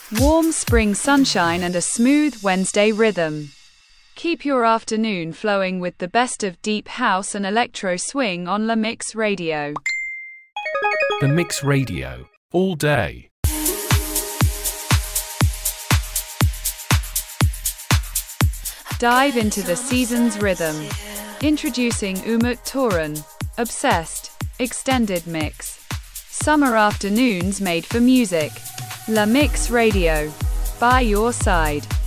Warm spring sunshine and a smooth Wednesday rhythm. Keep your afternoon flowing with the best of deep house and electro swing on La Mix Radio. The Mix Radio. All day. Dive into the season's rhythm. Introducing Umut Turan, Obsessed, Extended Mix. Summer afternoons made for music. La Mix Radio. By your side.